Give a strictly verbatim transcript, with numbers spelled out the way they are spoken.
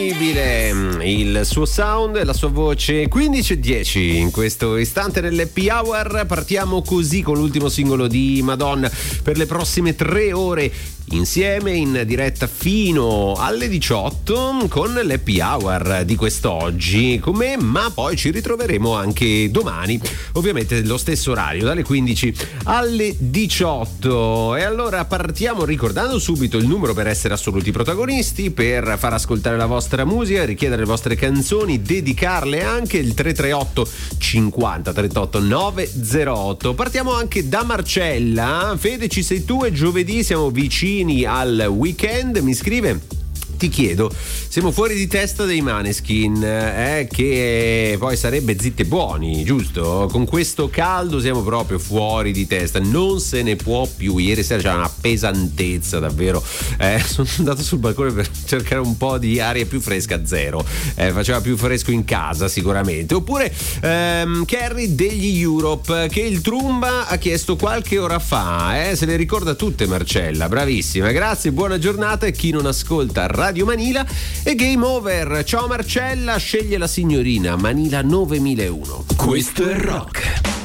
Il suo sound e la sua voce. Quindici e dieci in questo istante nell'Happy Hour. Partiamo così con l'ultimo singolo di Madonna per le prossime tre ore insieme in diretta fino alle diciotto con l'Happy Hour di quest'oggi con me, ma poi ci ritroveremo anche domani, ovviamente lo stesso orario, dalle quindici alle diciotto. E allora partiamo ricordando subito il numero per essere assoluti protagonisti, per far ascoltare la vostra musica, richiedere le vostre canzoni, dedicarle anche, il tre tre otto cinquanta trentotto novecentotto. Partiamo anche da Marcella. Fede, ci sei tu e giovedì siamo vicini al weekend, mi scrive: ti chiedo, siamo fuori di testa dei Maneskin, eh, che poi sarebbe zitti e buoni, giusto? Con questo caldo siamo proprio fuori di testa, non se ne può più. Ieri sera c'era una pesantezza davvero, eh, sono andato sul balcone per cercare un po' di aria più fresca, zero, eh, faceva più fresco in casa sicuramente. Oppure ehm, Carrie degli Europe, che il Trumba ha chiesto qualche ora fa, eh, se le ricorda tutte Marcella, bravissima, grazie, buona giornata. E chi non ascolta Radio Manila e Game Over. Ciao Marcella, sceglie la signorina Manila novemilauno. Questo è rock.